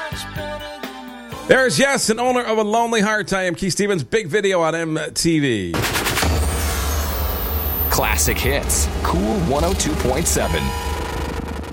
There's Yes, an owner of a lonely heart. I am Keith Stevens. Big video on MTV. Classic hits. Cool 102.7.